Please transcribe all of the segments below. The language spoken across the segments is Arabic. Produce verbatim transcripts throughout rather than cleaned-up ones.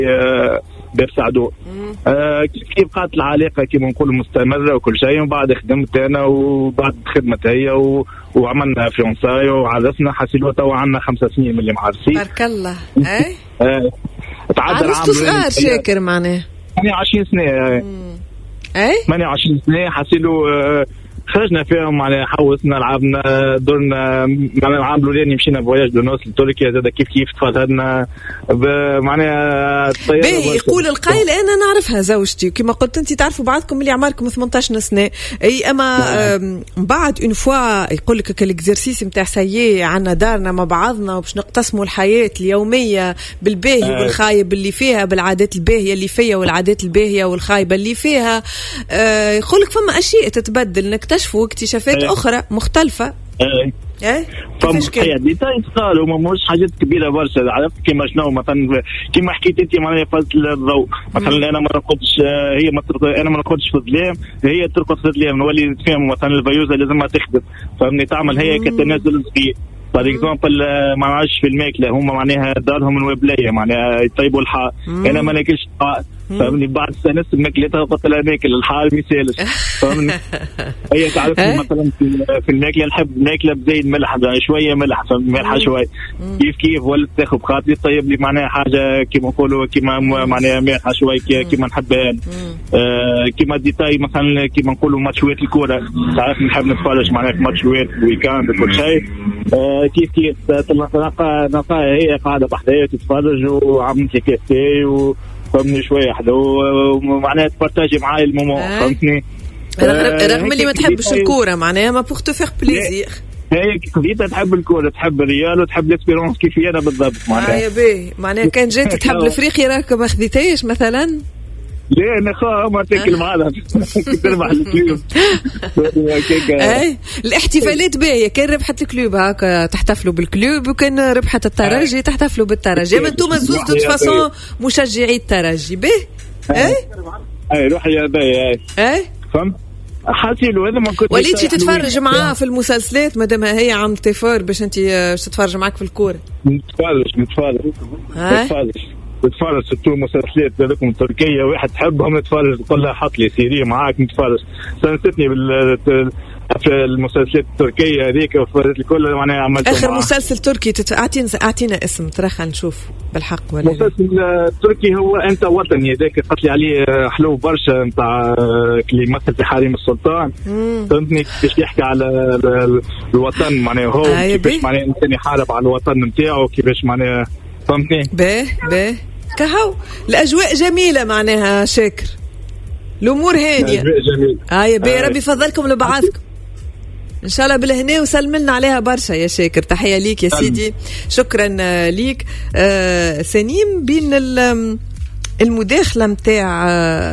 باب سعدون. آه كيف كيف بقات العلاقه كيما نقول مستمره وكل شيء. ومن بعد خدمت انا وبعد خدمت هي و... وعملنا فيونساي وعرسنا حسيلو توا عندنا خمسة سنين من اللي معرسين. بارك الله. اي آه تعدى العام صغار شاكر معناه ثمانية وعشرين سنه. اي ثمانية وعشرين سنه حسيلو. آه خرجنا فيهم معناها حوسنا لعبنا درنا معناها العام الاولاني مشينا بواياج دونوس لتركيا زاد كيف كيف تفادنا معناها الطياره. باهي يقول القائل انا نعرفها زوجتي وكما قلت انت تعرفوا بعضكم اللي عمركم ثمانية عشر سنه اي اما بعد اون فوا يقول لك الاكزرسيس نتاع سيي عنا دارنا مع بعضنا وباش نقتسموا الحياه اليوميه بالباهي آه. والخايب اللي فيها بالعادات الباهيه اللي فيها والعادات الباهيه والخايبه اللي فيها. آه يقول لك فما اشياء تتبدل نكتشف واكتشافات أه. أخرى مختلفة. أه. ايه كيفاش كان ديتاي صغار وما مش حاجات كبيره برشا. عرفت كيما شنو مثلا كيما حكيت انت معناها فصل الضوء مثلا انا ما نرقدش هي ما ترقد انا ما نرقدش في الظلام هي ترقد في الظلام نولي نتفاهم مثلا الفيوزه لازمها تخدم فهمني تعمل هي كتنازل صغير. بار اكزومبل ما نعرفش في الماكله هما معناها دارهم من وبلايه معناها يطيبوا الحار انا ما ناكلش حار فهمني. بعد سنه ماكلتها قلت لها ناكل الحار ما يسالش فهمني. هي تعرف مثلا في الماكله نحب ماكله بزيد ملح شويه ملح ملحه شويه كيف كيف ولا تاخذ بخاطري طيب لي معناها حاجه كيما نقولوا كيما معناها مالحه شويه كيما نحبها. آه كيما ديتاي مثلا كيما نقولوا ماتشوات الكوره تعرف نحب نتفرج معناها في ماتشوات ويكاند وكل شيء. آه كيف كيف تلقى نلقى هي قاعده بحذايا تتفرج وعملت لي كافيه و فهمني شويه حدا ومعناها تبارتاجي معايا المومون فهمتني. رغم اللي ما تحبش الكوره معناها ما بوغ تو فيغ بليزير. هي قضيتها تحب الكوره تحب الريال وتحب الاسبيرونس كيف انا بالضبط معناها. يا باهي معناها كان جات تحب الافريقيا راك ما خذيتيش مثلا. لا انا خا ما تاكل معنا تربح الكلوب. اي الاحتفالات باهيه كان ربحت الكلوب هكا تحتفلوا بالكلوب وكان ربحت الترجي تحتفلوا بالترجي. ما انتم زوز دوت فاصون مشجعي الترجي باهي. اي اي روح يا باهي اي فهمت حاسيلو هذا ما كنت وليتي تتفرج معاه في المسلسلات مادام هي عم تفور باش انت تتفرج معك في الكوره. نتفرج نتفرج نتفرج تتفرج ستو مسلسلات هذوك من تركيا واحد تحبهم نتفرج تقول لها حط لي سيري معاك نتفرج. سنستني بال في المسلسلات التركية هذيك وفرت الكل معناها عملت آخر مسلسل تركي تت... أعطينا أعطينا اسم ترى خلينا نشوف بالحق ولا مسلسل تركي هو أنت وطني هذاك قلت لي عليه حلو برشا نتاع اللي يمثل في حريم السلطان فهمتني كيفاش يحكي على الوطن معناها هو آه كيفاش معناها الإنسان يحارب على الوطن نتاعو كيفاش معناها فهمتني. باهي باهي كهو الأجواء جميلة معناها شاكر الأمور هانية. آه يا باهي ربي يفضلكم لبعضكم إن شاء الله بالهنا وسلم لنا عليها برشا يا شاكر. تحية ليك يا سيدي شكرا ليك. آه سنيم بين المداخلة متاع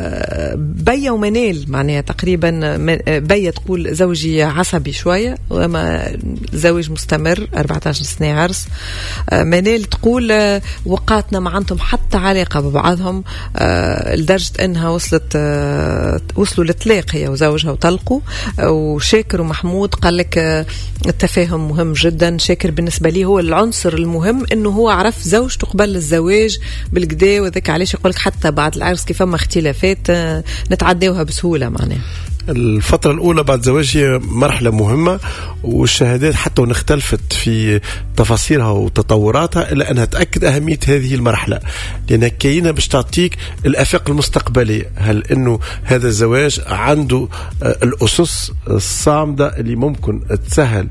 بيا ومنال معناها تقريبا بيا تقول زوجي عصبي شوية وما زواج مستمر أربعة عشر سنة عرس. منال تقول وقعتنا معنتهم حتى علاقة ببعضهم لدرجة أنها وصلت وصلوا للطلاق هي وزوجها وطلقوا. وشاكر ومحمود قال لك التفاهم مهم جدا. شاكر بالنسبة لي هو العنصر المهم أنه هو عرف زوجته قبل الزواج بالكدا وذاك علاش يقول حتى بعد العرس كيف ما اختلافات نتعداوها بسهولة معناها. الفترة الأولى بعد زواج هي مرحلة مهمة والشهادات حتى ونختلفت في تفاصيلها وتطوراتها إلا أنها تأكد أهمية هذه المرحلة لأنها كاينة باش تعطيك الآفاق المستقبلية. هل أنه هذا الزواج عنده الأسس الصامدة اللي ممكن تسهل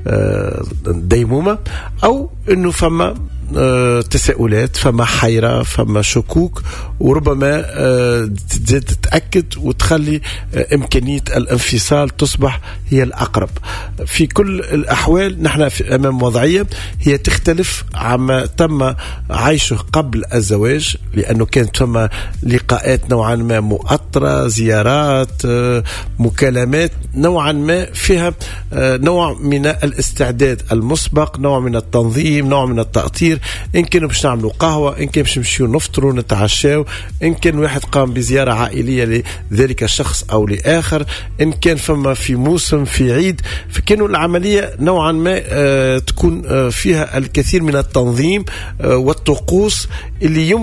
ديمومة أو أنه فما تساؤلات فما حيرة فما شكوك وربما تزيد تتأكد وتخلي إمكانية الانفصال تصبح هي الأقرب. في كل الأحوال نحن في أمام وضعية هي تختلف عما تم عيشه قبل الزواج لأنه كانت ثم لقاءات نوعا ما مؤطرة زيارات مكالمات نوعا ما فيها نوع من الاستعداد المسبق نوع من التنظيم نوع من التأطير. إن كانوا باش نعملوا قهوة إن كان باش نمشيو نفطروا نتعشاو إن كان واحد قام بزيارة عائلية لذلك الشخص أو لآخر إن كان فما في موسم في عيد فكانوا العملية نوعا ما آه تكون آه فيها الكثير من التنظيم آه والطقوس اللي يمكن